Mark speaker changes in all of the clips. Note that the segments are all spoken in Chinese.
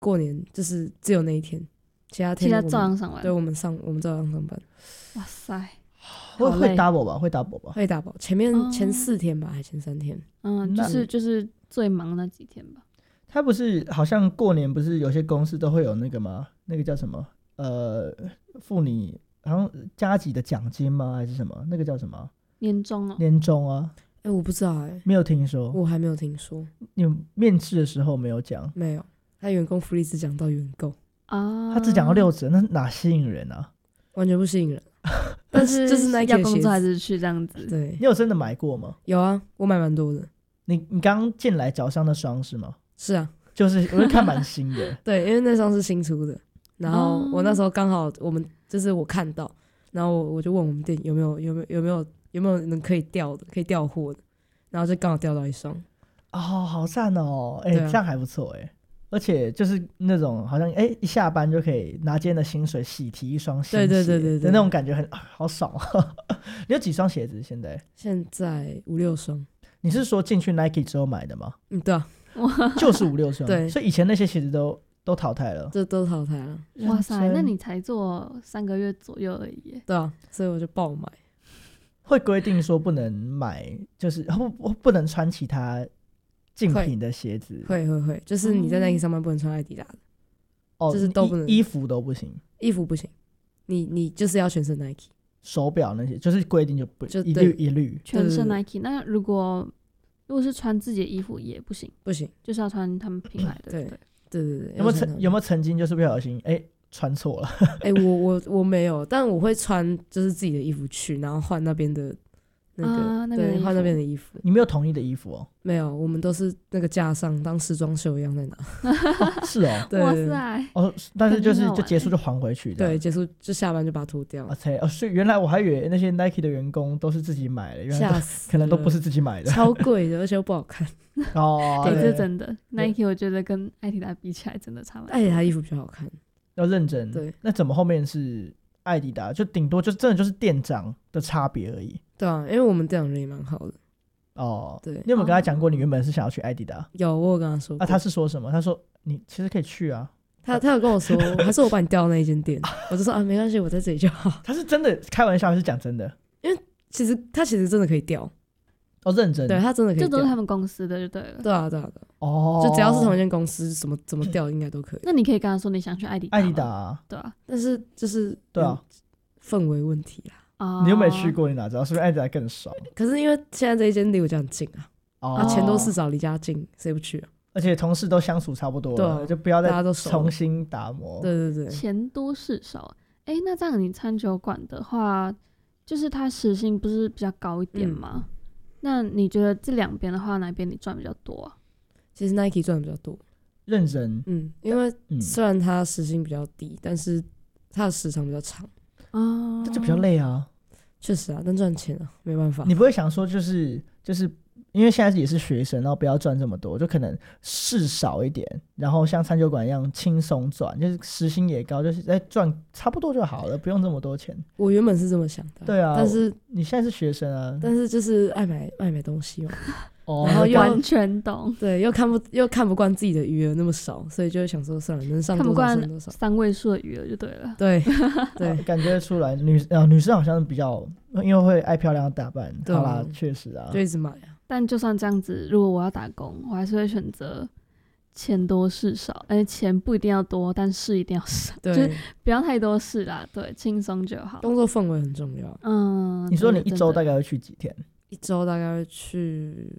Speaker 1: 过年就是只有那一天，其他
Speaker 2: 照样上班。
Speaker 1: 对，我们照样上班。
Speaker 2: 哇塞，
Speaker 3: 会 double 吧？会 double 吧？
Speaker 1: 会 double，前4天吧，还前3天。
Speaker 2: 就是最忙那几天吧。
Speaker 3: 他不是好像过年不是有些公司都会有那个吗？那个叫什么？付你好像加急的奖金吗？还是什么？那个叫什么？
Speaker 2: 年终哦。
Speaker 3: 年终啊。
Speaker 1: 我不知道
Speaker 3: 没有听说。
Speaker 1: 我还没有听说。
Speaker 3: 你面试的时候没有讲？
Speaker 1: 没有，他员工福利只讲到员工
Speaker 2: 啊，
Speaker 3: 他只讲到6折，那哪吸引人啊？
Speaker 1: 完全不吸引人。但是就是 Nike
Speaker 2: 要工作还是去这样子。
Speaker 1: 对，
Speaker 3: 你有真的买过吗？
Speaker 1: 有啊，我买蛮多的。
Speaker 3: 你刚进来脚上的双是吗？
Speaker 1: 是啊，
Speaker 3: 就是我会看蛮新的。
Speaker 1: 对，因为那双是新出的，然后我那时候刚好我看到，然后我就问我们店有没有人可以调货的，然后就刚好调到一双。
Speaker 3: 哦，好赞哦！这样还不错而且就是那种好像一下班就可以拿今天的薪水洗提一双新鞋的那种感觉好爽。你有几双鞋子现在？
Speaker 1: 现在5-6双。
Speaker 3: 你是说进去 Nike 之后买的吗？
Speaker 1: 对啊，
Speaker 3: 就是5-6双。
Speaker 1: 对，
Speaker 3: 所以以前那些鞋子都淘汰了。
Speaker 1: 这都淘汰了。
Speaker 2: 哇塞，那你才做3个月左右而已耶。
Speaker 1: 对啊，所以我就爆买。
Speaker 3: 会规定说不能买，就是不能穿其他竞品的鞋子。
Speaker 1: 会，就是你在 Nike 上班不能穿艾迪达的。就是都不能，
Speaker 3: 衣服都不行。
Speaker 1: 衣服不行，你就是要全身 Nike。
Speaker 3: 手表那些就是规定就一律
Speaker 2: 全身 Nike。那如果是穿自己的衣服也不行，就是要穿他们品牌的。
Speaker 1: 对，
Speaker 3: 有没有曾经就是不小心穿错了？
Speaker 1: 我没有，但我会穿就是自己的衣服去，然后换那边的对，换那边的衣服。
Speaker 3: 你没有统一的衣服哦？
Speaker 1: 没有，我们都是那个架上当时装秀一样在拿。
Speaker 3: 是哦。
Speaker 1: 对，
Speaker 2: 哇塞。
Speaker 3: 但是就结束就还回去。
Speaker 1: 对，结束就下班就把它脱掉。
Speaker 3: 所以原来我还以为那些 Nike 的员工都是自己买的，原来可能都不是自己买的。
Speaker 1: 超贵的，而且又不好看。
Speaker 2: 对，这真的 Nike 我觉得跟艾迪达比起来真的差蛮多。
Speaker 1: 艾迪达衣服比较好看。
Speaker 3: 要认真。
Speaker 1: 对，
Speaker 3: 那怎么后面是艾迪达？就顶多就真的就是店长的差别而已。
Speaker 1: 对啊，因为我们店长人也蛮好的。
Speaker 3: 对，你有没有跟他讲过你原本是想要去艾迪达？
Speaker 1: 有，我有跟他说过。
Speaker 3: 他是说什么？他说你其实可以去啊。
Speaker 1: 他有跟我说，还是我把你调到那一间店。我就说没关系，我在这里就好。
Speaker 3: 他是真的开玩笑还是讲真的？
Speaker 1: 因为他其实真的可以调。
Speaker 3: 认真。
Speaker 1: 对，他真的可以调。
Speaker 2: 这都是他们公司的就对了。
Speaker 1: 对啊。就只要是同一间公司，怎么调应该都可以。
Speaker 2: 那你可以跟他说你想去艾迪达。对啊。
Speaker 1: 但是就是
Speaker 3: 对啊，
Speaker 1: 氛围问题啦。
Speaker 3: 你又没去过，你哪知道？是不是艾迪达更爽？
Speaker 1: 可是因为现在这一间离我家很近啊。钱多事少，离家近，谁不去啊？
Speaker 3: 而且同事都相处差不多了，就不要再重新打磨。
Speaker 1: 对。
Speaker 2: 钱多事少。那这样你餐酒馆的话，就是它时薪不是比较高一点吗？那你觉得这两边的话，哪边你赚比较多啊？
Speaker 1: 其实 Nike 赚的比较多。
Speaker 3: 认真。
Speaker 1: 因为虽然它时薪比较低，但是它的时长比较长
Speaker 3: 啊，这就比较累啊。
Speaker 1: 确实啊，但赚钱啊，没办法。
Speaker 3: 你不会想说就是因为现在也是学生，然后不要赚这么多，就可能事少一点，然后像餐酒馆一样轻松赚，就是时薪也高，就是赚差不多就好了，不用这么多钱。
Speaker 1: 我原本是这么想的。
Speaker 3: 对啊。但
Speaker 1: 是
Speaker 3: 你现在是学生啊。
Speaker 1: 但是就是爱买东西嘛。
Speaker 2: 然后完全懂。
Speaker 1: 对，又看不惯自己的余额那么少，所以就想说算了，能上多少算多少。
Speaker 2: 3位数的余额就对了。
Speaker 1: 对。
Speaker 3: 感觉出来女生好像比较因为会爱漂亮打扮。好啦，确实啊，
Speaker 1: 就一直买啊。
Speaker 2: 但就算这样子，如果我要打工，我还是会选择钱多事少，钱不一定要多，但事一定要少，就是不要太多事啦。对，轻松就好。
Speaker 1: 工作氛围很重要。
Speaker 3: 你说你一周大概会去几天？
Speaker 1: 一周大概会去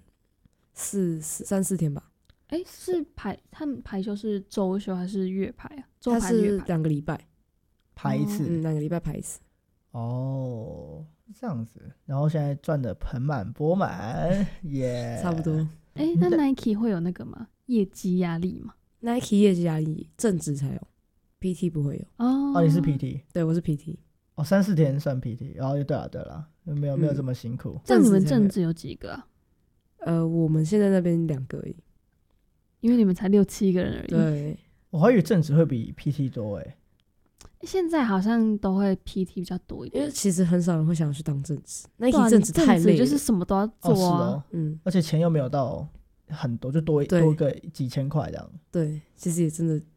Speaker 1: 3-4天吧。
Speaker 2: 是他们排休是周休还是月排啊？
Speaker 1: 它是2个礼拜
Speaker 3: 排一次。
Speaker 1: 2个礼拜排一次。
Speaker 3: 这样子，然后现在赚的盆满钵满，
Speaker 1: 差不多。
Speaker 2: 那 Nike 会有那个吗？业绩压力吗？
Speaker 1: Nike 业绩压力正职才有 ，PT 不会有。
Speaker 3: 你是 PT？
Speaker 1: 对，我是 PT。
Speaker 3: 3-4天算 PT，对了，没有这么辛苦。
Speaker 2: 那你们正职有几个啊？
Speaker 1: 我们现在那边2个而已，
Speaker 2: 因为你们才6-7个人而已。
Speaker 1: 对，
Speaker 3: 我还以为正职会比 PT 多
Speaker 2: 现在好像都会 PT 比较多一点，
Speaker 1: 因为其实很少人会想要去当正职。Nike 正职太累了，
Speaker 2: 就是什么都要做啊。
Speaker 3: 而且钱又没有到很多，就多个几千块这样。
Speaker 1: 对，其实也真的